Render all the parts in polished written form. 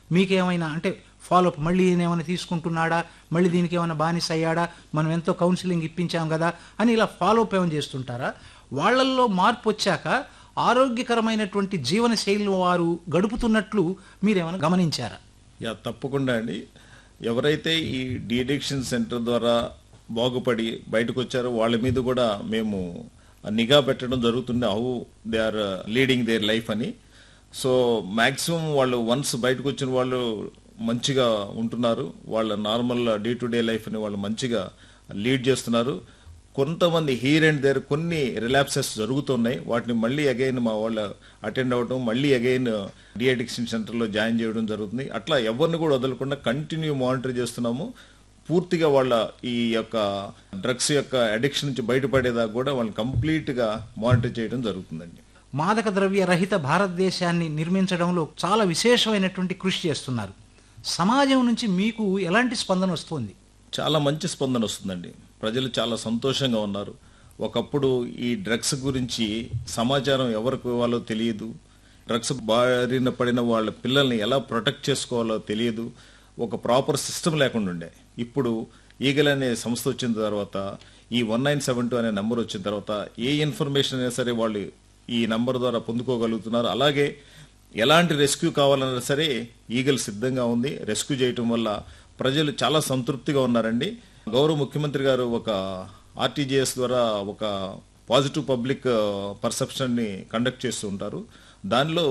మీకేమైనా అంటే ఫాలోఅప్ మళ్ళీ ఈయన ఏమైనా తీసుకుంటున్నాడా, మళ్ళీ దీనికి ఏమైనా బానిస అయ్యాడా, మనం ఎంతో కౌన్సిలింగ్ ఇప్పించాం కదా అని ఇలా ఫాలోఅప్ ఏమైనా చేస్తుంటారా? వాళ్ళల్లో మార్పు వచ్చాక ఆరోగ్యకరమైనటువంటి జీవన శైలి వారు గడుపుతున్నట్లు మీరేమైనా గమనించారా? తప్పకుండా అండి. ఎవరైతే ఈ డీఅడిక్షన్ సెంటర్ ద్వారా బాగుపడి బయటకు వచ్చారో వాళ్ళ మీద కూడా మేము నిఘా పెట్టడం జరుగుతుంది. How they are leading their life అని. సో మ్యాక్సిమం వాళ్ళు వన్స్ బయటకు వచ్చిన వాళ్ళు మంచిగా ఉంటున్నారు. వాళ్ళ నార్మల్ డే టు డే లైఫ్ని వాళ్ళు మంచిగా లీడ్ చేస్తున్నారు. కొంతమంది హీర్ అండ్ దేర్ కొన్ని రిలాప్సెస్ జరుగుతున్నాయి. వాటిని మళ్ళీ అగైన్ మా వాళ్ళు అటెండ్ అవ్వడం, మళ్ళీ అగైన్ డీఅడిక్షన్ సెంటర్లో జాయిన్ చేయడం జరుగుతుంది. అట్లా ఎవరిని కూడా వదలకుండా కంటిన్యూ మానిటర్ చేస్తున్నాము. పూర్తిగా వాళ్ళ ఈ యొక్క డ్రగ్స్ యొక్క అడిక్షన్ నుంచి బయటపడేదాకా కూడా వాళ్ళని కంప్లీట్గా మానిటర్ చేయడం జరుగుతుందండి. మాదక ద్రవ్య రహిత భారతదేశాన్ని నిర్మించడంలో చాలా విశేషమైనటువంటి కృషి చేస్తున్నారు. సమాజం నుంచి మీకు ఎలాంటి స్పందన వస్తుంది? చాలా మంచి స్పందన వస్తుందండి. ప్రజలు చాలా సంతోషంగా ఉన్నారు. ఒకప్పుడు ఈ డ్రగ్స్ గురించి సమాచారం ఎవరికి ఇవ్వాలో తెలియదు. డ్రగ్స్ బారిన పడిన వాళ్ళ పిల్లల్ని ఎలా ప్రొటెక్ట్ చేసుకోవాలో తెలియదు. ఒక ప్రాపర్ సిస్టమ్ లేకుండా ఉండే. ఇప్పుడు ఈగల్ అనే సంస్థ వచ్చిన తర్వాత, ఈ 1972 అనే నెంబర్ వచ్చిన తర్వాత ఏ ఇన్ఫర్మేషన్ అయినా సరే వాళ్ళు ఈ నంబర్ ద్వారా పొందుకోగలుగుతున్నారు. అలాగే ఎలాంటి రెస్క్యూ కావాలన్నా సరే ఈగల్ సిద్ధంగా ఉంది. రెస్క్యూ చేయటం వల్ల ప్రజలు చాలా సంతృప్తిగా ఉన్నారండి. గౌరవ ముఖ్యమంత్రి గారు ఒక ఆర్టీజీఎస్ ద్వారా ఒక పాజిటివ్ పబ్లిక్ పర్సెప్షన్ ని కండక్ట్ చేస్తూ ఉంటారు. దానిలో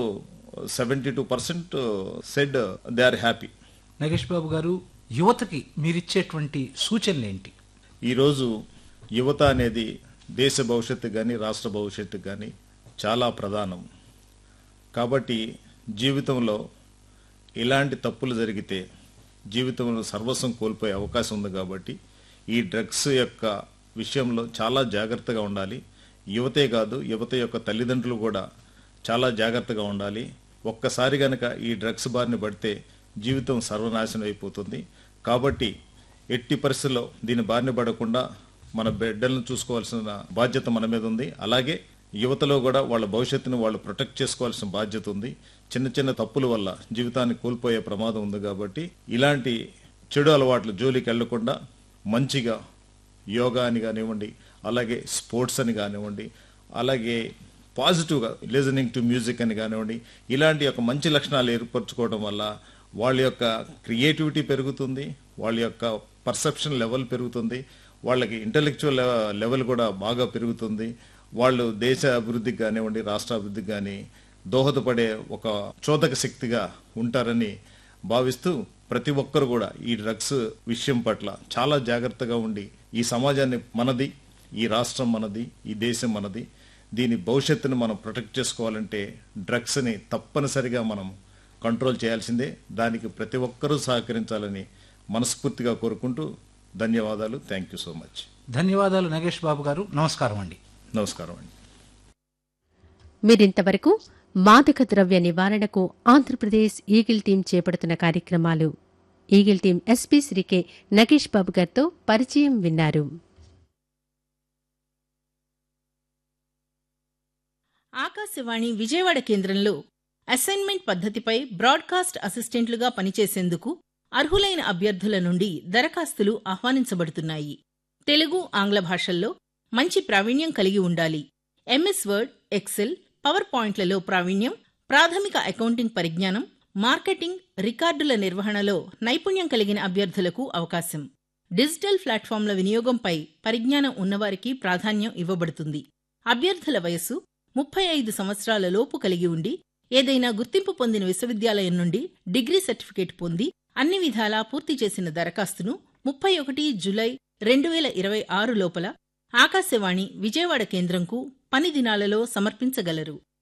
72% said they are happy. Nagesh బాబు గారు, యువతకి మీరిచ్చేటువంటి సూచనలు ఏంటి? ఈరోజు యువత అనేది దేశ భవిష్యత్తు కానీ రాష్ట్ర భవిష్యత్తు కానీ చాలా ప్రధానం. కాబట్టి జీవితంలో ఇలాంటి తప్పులు జరిగితే జీవితంలో సర్వస్వం కోల్పోయే అవకాశం ఉంది. కాబట్టి ఈ డ్రగ్స్ యొక్క విషయంలో చాలా జాగ్రత్తగా ఉండాలి. యువతే కాదు, యువత యొక్క తల్లిదండ్రులు కూడా చాలా జాగ్రత్తగా ఉండాలి. ఒక్కసారి గనక ఈ డ్రగ్స్ బారిన పడితే జీవితం సర్వనాశనం అయిపోతుంది. కాబట్టి ఎట్టి పరిస్థితుల్లో దీని బారిన పడకుండా మన బిడ్డలను చూసుకోవాల్సిన బాధ్యత మన మీద ఉంది. అలాగే యువతలో కూడా వాళ్ళ భవిష్యత్తును వాళ్ళు ప్రొటెక్ట్ చేసుకోవాల్సిన బాధ్యత ఉంది. చిన్న చిన్న తప్పుల వల్ల జీవితాన్ని కోల్పోయే ప్రమాదం ఉంది. కాబట్టి ఇలాంటి చెడు అలవాట్ల జోలికి వెళ్లకుండా మంచిగా యోగా అని కానివ్వండి, అలాగే స్పోర్ట్స్ అని కానివ్వండి, అలాగే పాజిటివ్గా లిజనింగ్ టు మ్యూజిక్ అని కానివ్వండి, ఇలాంటి యొక్క మంచి లక్షణాలు ఏర్పరచుకోవడం వల్ల వాళ్ళ యొక్క క్రియేటివిటీ పెరుగుతుంది, వాళ్ళ యొక్క పర్సెప్షన్ లెవెల్ పెరుగుతుంది, వాళ్ళకి ఇంటెలెక్చువల్ లెవెల్ కూడా బాగా పెరుగుతుంది. వాళ్ళు దేశ అభివృద్ధికి కానివ్వండి, రాష్ట్ర అభివృద్ధికి కానీ దోహదపడే ఒక చోదక శక్తిగా ఉంటారని భావిస్తూ ప్రతి ఒక్కరు కూడా ఈ డ్రగ్స్ విషయం పట్ల చాలా జాగ్రత్తగా ఉండి ఈ సమాజాన్ని మనది, ఈ రాష్ట్రం మనది, ఈ దేశం మనది, దీని భవిష్యత్తును మనం ప్రొటెక్ట్ చేసుకోవాలంటే డ్రగ్స్ని తప్పనిసరిగా మనం కంట్రోల్ చేయాల్సిందే. దానికి ప్రతి ఒక్కరూ సహకరించాలని మనస్ఫూర్తిగా కోరుకుంటూ ధన్యవాదాలు. Thank you so much. ధన్యవాదాలు నగేష్ బాబు గారు. నమస్కారం అండి. నమస్కారం అండి. మీరింతవరకు మాదక ద్రవ్య నివారణకు ఆంధ్రప్రదేశ్ ఈగిల్ టీం చేపడుతున్న కార్యక్రమాలు, eagle team SP Shri K Nagesh బాబు గారితో పరిచయం విన్నారు. ఆకాశవాణి విజయవాడ కేంద్రంలో అసైన్మెంట్ పద్ధతిపై బ్రాడ్కాస్ట్ అసిస్టెంట్లుగా పనిచేసేందుకు అర్హులైన అభ్యర్థుల నుండి దరఖాస్తులు ఆహ్వానించబడుతున్నాయి. తెలుగు, ఆంగ్ల భాషల్లో మంచి ప్రావీణ్యం కలిగి ఉండాలి. ఎంఎస్ వర్డ్, ఎక్సెల్, పవర్ పాయింట్లలో ప్రావీణ్యం, ప్రాథమిక అకౌంటింగ్ పరిజ్ఞానం, మార్కెటింగ్, రికార్డుల నిర్వహణలో నైపుణ్యం కలిగిన అభ్యర్థులకు అవకాశం. డిజిటల్ ప్లాట్ఫామ్ల వినియోగంపై పరిజ్ఞానం ఉన్నవారికి ప్రాధాన్యం ఇవ్వబడుతుంది. అభ్యర్థుల వయస్సు 35 సంవత్సరాల లోపు కలిగి ఉండి ఏదైనా గుర్తింపు పొందిన విశ్వవిద్యాలయం నుండి డిగ్రీ సర్టిఫికేట్ పొంది అన్ని విధాలా పూర్తి చేసిన దరఖాస్తును 31 జులై 2026 లోపల ఆకాశవాణి విజయవాడ కేంద్రంకు పని దినాలలో సమర్పించగలరు.